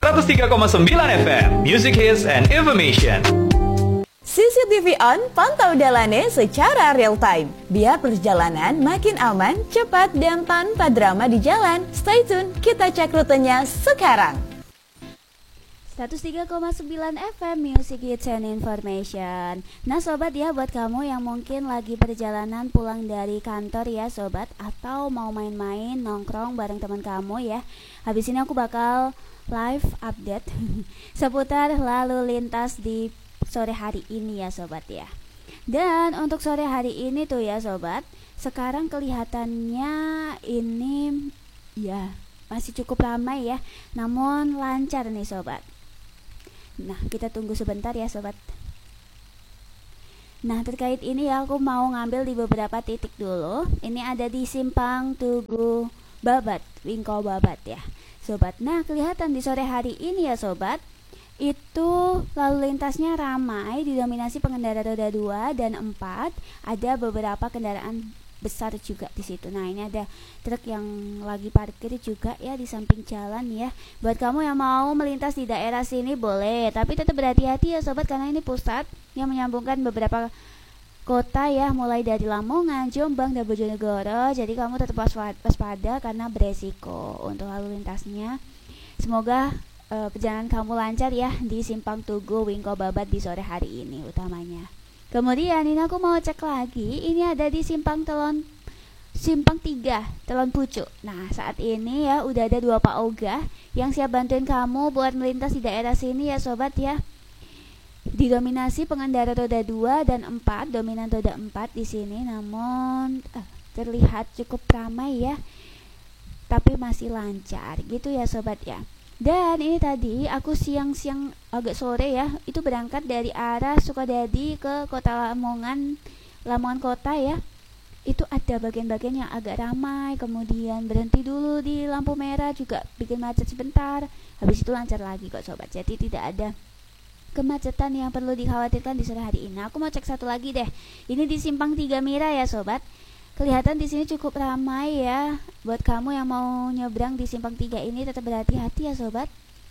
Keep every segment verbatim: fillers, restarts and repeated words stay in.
seratus tiga koma sembilan F M, Music Hits and Information. C C T V on, pantau Dalane secara real time. Biar perjalanan makin aman, cepat, dan tanpa drama di jalan. Stay tune, kita cek rutenya sekarang. seratus tiga koma sembilan F M, Music Hits and Information. Nah sobat ya, buat kamu yang mungkin lagi perjalanan pulang dari kantor ya sobat, atau mau main-main nongkrong bareng teman kamu ya, habis ini aku bakal live update seputar lalu lintas di sore hari ini ya sobat ya. Dan untuk sore hari ini tuh ya sobat, sekarang kelihatannya ini ya masih cukup ramai ya, namun lancar nih sobat. Nah, kita tunggu sebentar ya sobat. Nah, terkait ini ya aku mau ngambil di beberapa titik dulu. Ini ada di Simpang Tugu Babat, Wingko Babat ya sobat. Nah, kelihatan di sore hari ini ya sobat, itu lalu lintasnya ramai, didominasi pengendara roda dua dan empat. Ada beberapa kendaraan besar juga di situ. Nah, ini ada truk yang lagi parkir juga ya di samping jalan ya. Buat kamu yang mau melintas di daerah sini boleh, tapi tetap berhati-hati ya sobat, karena ini pusat yang menyambungkan beberapa kota ya, mulai dari Lamongan, Jombang, dan Bojonegoro. Jadi kamu tetap waspada karena beresiko untuk lalu lintasnya. Semoga uh, perjalanan kamu lancar ya di Simpang Tugu Wingko Babat di sore hari ini utamanya. Kemudian ini aku mau cek lagi, ini ada di Simpang Telon Simpang tiga Telon Pucuk. Nah, saat ini ya udah ada dua Pak Oga yang siap bantuin kamu buat melintas di daerah sini ya sobat ya. Didominasi pengendara roda dua dan empat, dominan roda empat di sini, namun eh, terlihat cukup ramai ya. Tapi masih lancar gitu ya sobat ya. Dan ini tadi aku siang-siang agak sore ya, itu berangkat dari arah Sukadadi ke kota Lamongan, Lamongan kota ya. Itu ada bagian-bagian yang agak ramai, kemudian berhenti dulu di lampu merah juga bikin macet sebentar. Habis itu lancar lagi kok sobat. Jadi tidak ada kemacetan yang perlu dikhawatirkan di sore hari ini. Aku mau cek satu lagi deh. Ini di Simpang tiga Mira ya sobat. Kelihatan di sini cukup ramai ya. Buat kamu yang mau nyebrang di Simpang tiga ini tetap berhati-hati ya sobat.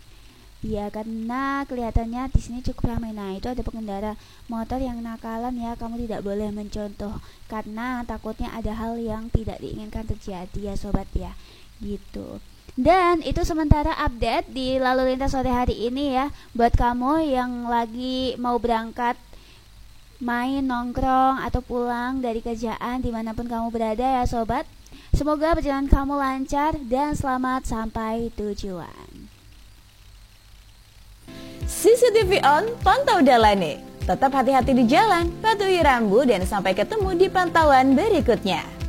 Ya, karena kelihatannya di sini cukup ramai. Nah, itu ada pengendara motor yang nakalan ya. Kamu tidak boleh mencontoh karena takutnya ada hal yang tidak diinginkan terjadi ya sobat ya. Gitu. Dan itu sementara update di lalu lintas sore hari ini ya. Buat kamu yang lagi mau berangkat main, nongkrong, atau pulang dari kerjaan dimanapun kamu berada ya sobat, semoga perjalanan kamu lancar dan selamat sampai tujuan. C C T V on, pantau Dalane. Tetap hati-hati di jalan, patuhi rambu, dan sampai ketemu di pantauan berikutnya.